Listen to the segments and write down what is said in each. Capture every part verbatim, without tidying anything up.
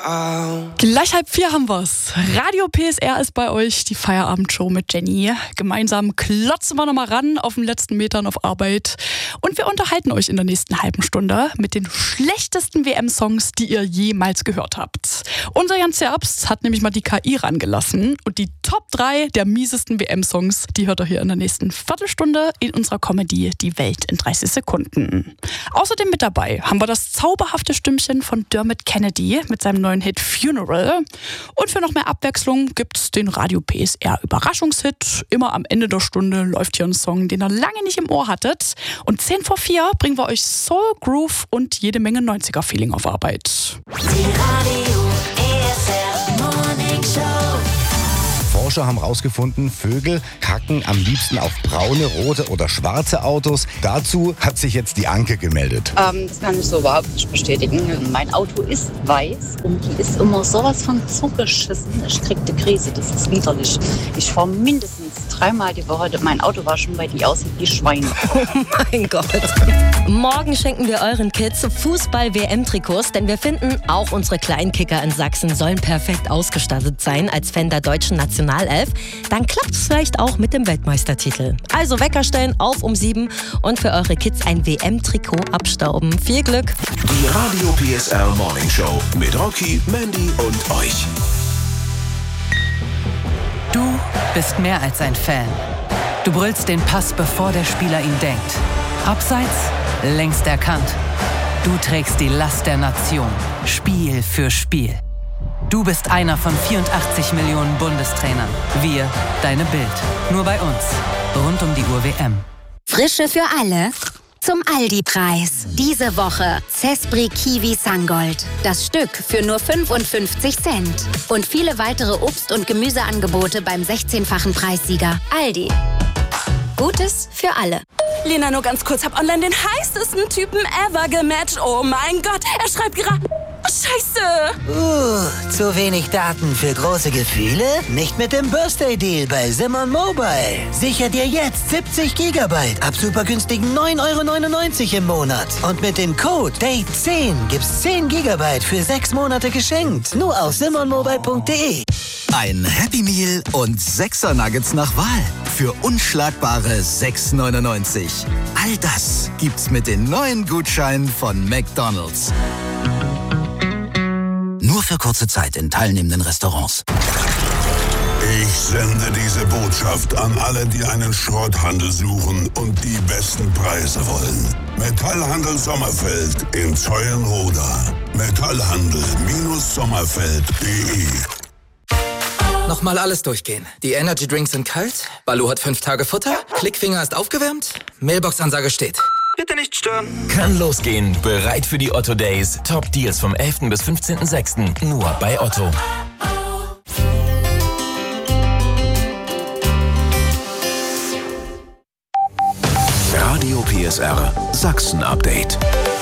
Gleich halb vier haben wir's. Radio P S R ist bei euch, die Feierabendshow mit Jenny. Gemeinsam klotzen wir nochmal ran auf den letzten Metern auf Arbeit. Und wir unterhalten euch in der nächsten halben Stunde mit den schlechtesten W M-Songs, die ihr jemals gehört habt. Unser Jan Zerbst hat nämlich mal die K I rangelassen. Und die Top drei der miesesten W M-Songs, die hört ihr hier in der nächsten Viertelstunde in unserer Comedy Die Welt in dreißig Sekunden. Außerdem mit dabei haben wir das zauberhafte Stimmchen von Dermot Kennedy mit seinem neuen Hit Funeral. Und für noch mehr Abwechslung gibt's den Radio P S R Überraschungshit. Immer am Ende der Stunde läuft hier ein Song, den ihr lange nicht im Ohr hattet. Und zehn vor vier bringen wir euch Soul, Groove und jede Menge neunziger-Feeling auf Arbeit. Die Radio P S R Morning Show. Forscher haben herausgefunden, Vögel kacken am liebsten auf braune, rote oder schwarze Autos. Dazu hat sich jetzt die Anke gemeldet. Ähm, das kann ich so überhaupt nicht bestätigen. Mein Auto ist weiß und die ist immer sowas von zugeschissen. Ich krieg die Krise, das ist widerlich. Ich fahre mindestens dreimal die Woche mein Auto waschen, weil die aussieht wie Schweine. Oh mein Gott. Morgen schenken wir euren Kids Fußball-W M-Trikots, denn wir finden, auch unsere Kleinkicker in Sachsen sollen perfekt ausgestattet sein als Fan der deutschen Nationalelf. Dann klappt es vielleicht auch mit dem Weltmeistertitel. Also Wecker stellen auf um sieben und für eure Kids ein W M-Trikot abstauben. Viel Glück. Die Radio P S R Morning Show mit Rocky, Mandy und euch. Du bist mehr als ein Fan. Du brüllst den Pass, bevor der Spieler ihn denkt. Abseits, längst erkannt. Du trägst die Last der Nation, Spiel für Spiel. Du bist einer von vierundachtzig Millionen Bundestrainern. Wir, deine Bild. Nur bei uns. Rund um die Uhr W M. Frische für alle. Zum Aldi-Preis. Diese Woche Zespri Kiwi Sangold. Das Stück für nur fünfundfünfzig Cent. Und viele weitere Obst- und Gemüseangebote beim sechzehnfachen Preissieger. Aldi. Gutes für alle. Lena, nur ganz kurz. Hab online den heißesten Typen ever gematcht. Oh mein Gott, er schreibt gerade... Scheiße! Uh, zu wenig Daten für große Gefühle? Nicht mit dem Birthday-Deal bei Simon Mobile. Sicher dir jetzt siebzig Gigabyte ab super günstigen neun Euro neunundneunzig im Monat. Und mit dem Code Date zehn gibt's zehn Gigabyte für sechs Monate geschenkt. Nur auf simon mobile punkt de. Ein Happy Meal und sechser Nuggets nach Wahl für unschlagbare sechs neunundneunzig. All das gibt's mit den neuen Gutscheinen von McDonald's. Nur für kurze Zeit in teilnehmenden Restaurants. Ich sende diese Botschaft an alle, die einen Schrotthandel suchen und die besten Preise wollen. Metallhandel Sommerfeld in Zeulenroda. Metallhandel Sommerfeld punkt de. Nochmal alles durchgehen. Die Energy Drinks sind kalt, Balu hat fünf Tage Futter, Klickfinger ist aufgewärmt, Mailbox-Ansage steht. Bitte nicht stören. Kann losgehen. Bereit für die Otto Days. Top Deals vom elften bis fünfzehnten sechsten Nur bei Otto. Radio P S R Sachsen Update.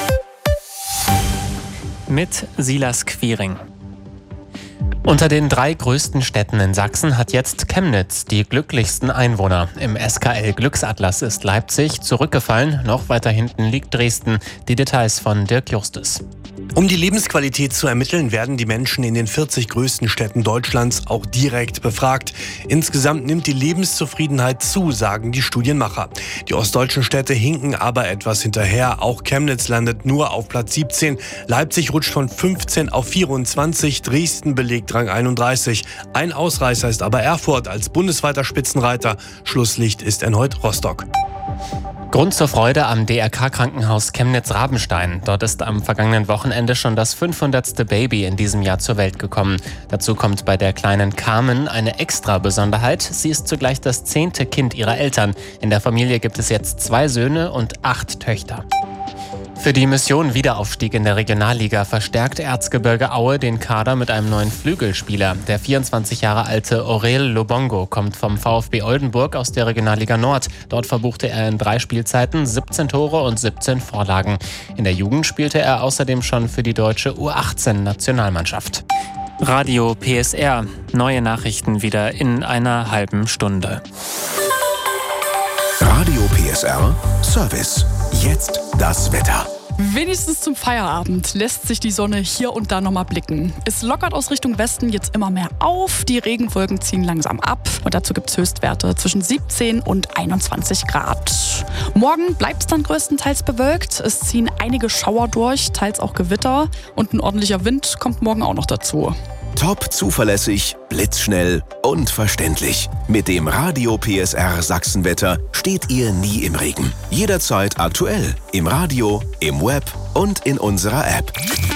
Mit Silas Quiring. Unter den drei größten Städten in Sachsen hat jetzt Chemnitz die glücklichsten Einwohner. Im S K L-Glücksatlas ist Leipzig zurückgefallen, noch weiter hinten liegt Dresden. Die Details von Dirk Justus. Um die Lebensqualität zu ermitteln, werden die Menschen in den vierzig größten Städten Deutschlands auch direkt befragt. Insgesamt nimmt die Lebenszufriedenheit zu, sagen die Studienmacher. Die ostdeutschen Städte hinken aber etwas hinterher. Auch Chemnitz landet nur auf Platz siebzehn. Leipzig rutscht von fünfzehn auf vierundzwanzig. Dresden belegt Rang einunddreißig. Ein Ausreißer ist aber Erfurt als bundesweiter Spitzenreiter. Schlusslicht ist erneut Rostock. Grund zur Freude am D R K-Krankenhaus Chemnitz-Rabenstein. Dort ist am vergangenen Wochenende schon das fünfhundertste Baby in diesem Jahr zur Welt gekommen. Dazu kommt bei der kleinen Carmen eine extra Besonderheit. Sie ist zugleich das zehnte Kind ihrer Eltern. In der Familie gibt es jetzt zwei Söhne und acht Töchter. Für die Mission Wiederaufstieg in der Regionalliga verstärkt Erzgebirge Aue den Kader mit einem neuen Flügelspieler. Der vierundzwanzig Jahre alte Aurel Lobongo kommt vom VfB Oldenburg aus der Regionalliga Nord. Dort verbuchte er in drei Spielzeiten siebzehn Tore und siebzehn Vorlagen. In der Jugend spielte er außerdem schon für die deutsche U achtzehn Nationalmannschaft. Radio P S R. Neue Nachrichten wieder in einer halben Stunde. Radio P S R Service. Jetzt das Wetter. Wenigstens zum Feierabend lässt sich die Sonne hier und da nochmal blicken. Es lockert aus Richtung Westen jetzt immer mehr auf, die Regenwolken ziehen langsam ab und dazu gibt es Höchstwerte zwischen siebzehn und einundzwanzig Grad. Morgen bleibt es dann größtenteils bewölkt, es ziehen einige Schauer durch, teils auch Gewitter und ein ordentlicher Wind kommt morgen auch noch dazu. Top zuverlässig, blitzschnell und verständlich. Mit dem Radio P S R Sachsenwetter steht ihr nie im Regen. Jederzeit aktuell. Im Radio, im Web und in unserer App.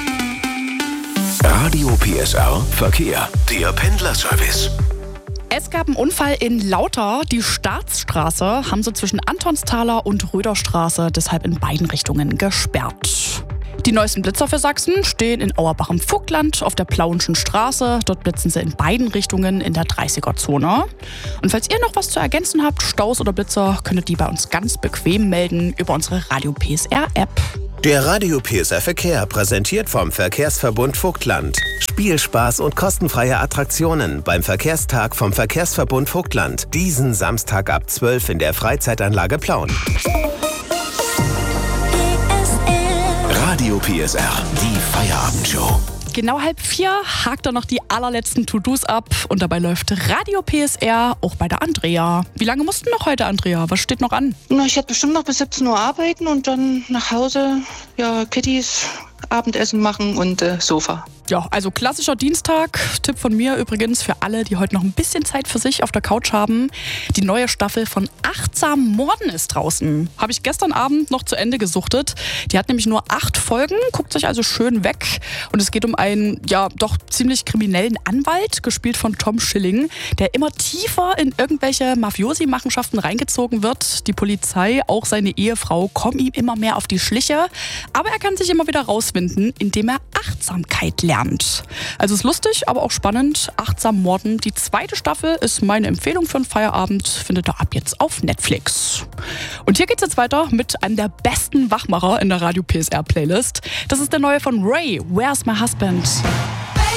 Radio P S R Verkehr. Der Pendlerservice. Es gab einen Unfall in Lauter. Die Staatsstraße haben sie zwischen Antonsthaler und Röderstraße deshalb in beiden Richtungen gesperrt. Die neuesten Blitzer für Sachsen stehen in Auerbach im Vogtland auf der Plauenschen Straße. Dort blitzen sie in beiden Richtungen in der dreißiger-Zone. Und falls ihr noch was zu ergänzen habt, Staus oder Blitzer, könnt ihr die bei uns ganz bequem melden über unsere Radio P S R App. Der Radio P S R Verkehr präsentiert vom Verkehrsverbund Vogtland. Spielspaß und kostenfreie Attraktionen beim Verkehrstag vom Verkehrsverbund Vogtland. Diesen Samstag ab zwölf in der Freizeitanlage Plauen. Radio P S R, die Feierabendshow. Genau halb vier hakt er noch die allerletzten To-Dos ab und dabei läuft Radio P S R auch bei der Andrea. Wie lange musst du noch heute, Andrea? Was steht noch an? Na, ich werde bestimmt noch bis siebzehn Uhr arbeiten und dann nach Hause, ja, Kittys, Abendessen machen und äh, Sofa. Ja, also klassischer Dienstag. Tipp von mir übrigens für alle, die heute noch ein bisschen Zeit für sich auf der Couch haben. Die neue Staffel von Achtsam Morden ist draußen. Habe ich gestern Abend noch zu Ende gesuchtet. Die hat nämlich nur acht Folgen, guckt sich also schön weg. Und es geht um einen, ja, doch ziemlich kriminellen Anwalt, gespielt von Tom Schilling, der immer tiefer in irgendwelche Mafiosi-Machenschaften reingezogen wird. Die Polizei, auch seine Ehefrau, kommen ihm immer mehr auf die Schliche. Aber er kann sich immer wieder rauswinden, indem er Achtsamkeit lernt. Also ist lustig, aber auch spannend. Achtsam Morden. Die zweite Staffel ist meine Empfehlung für einen Feierabend. Findet ihr ab jetzt auf Netflix. Und hier geht's jetzt weiter mit einem der besten Wachmacher in der Radio P S R Playlist. Das ist der neue von Ray, Where's My Husband?